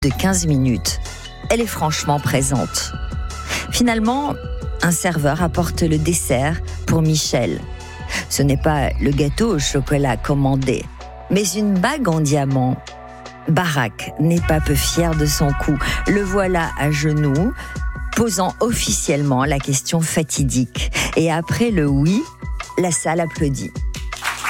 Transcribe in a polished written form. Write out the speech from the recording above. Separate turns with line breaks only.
de 15 minutes. Elle est franchement présente. Finalement, un serveur apporte le dessert pour Michel. Ce n'est pas le gâteau au chocolat commandé, mais une bague en diamant. Barak n'est pas peu fier de son coup. Le voilà à genoux, posant officiellement la question fatidique. Et après le oui, la salle applaudit.